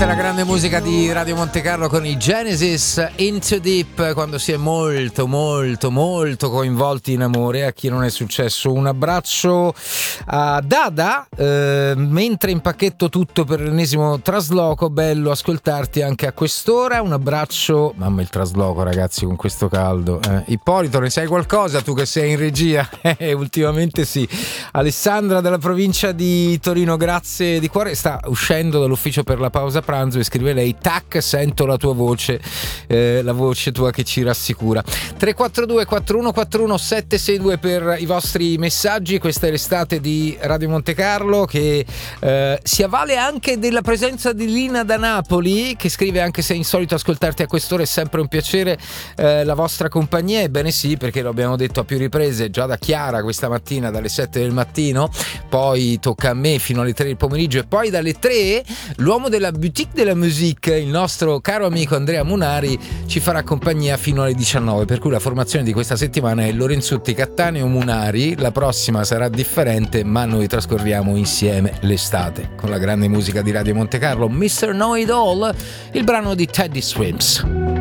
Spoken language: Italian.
Questa è la grande musica di Radio Monte Carlo con i Genesis, Into Deep, quando si è molto coinvolti in amore. A chi non è successo, un abbraccio a Dada, mentre impacchetto tutto per l'ennesimo trasloco. Bello ascoltarti anche a quest'ora. Un abbraccio, mamma, il trasloco ragazzi con questo caldo. Ippolito, ne sai qualcosa tu che sei in regia? Ultimamente sì. Alessandra dalla provincia di Torino, grazie di cuore, sta uscendo dall'ufficio per la pausa pranzo e scrive lei: tac, sento la tua voce, la voce tua che ci rassicura. 342 4141 762 per i vostri messaggi. Questa è l'estate di Radio Monte Carlo, che si avvale anche della presenza di Lina da Napoli, che scrive: anche se è insolito ascoltarti a quest'ora, è sempre un piacere la vostra compagnia. Ebbene sì, perché lo abbiamo detto a più riprese già da Chiara questa mattina dalle 7 del mattino, poi tocca a me fino alle 3 del pomeriggio e poi dalle 3 l'uomo della Boutique de la Musique, il nostro caro amico Andrea Munari, ci farà compagnia fino alle 19, per cui la formazione di questa settimana è Lorenzutti, Cattaneo, Munari. La prossima sarà differente, ma noi trascorriamo insieme l'estate con la grande musica di Radio Monte Carlo. Mr. Know It All, il brano di Teddy Swims.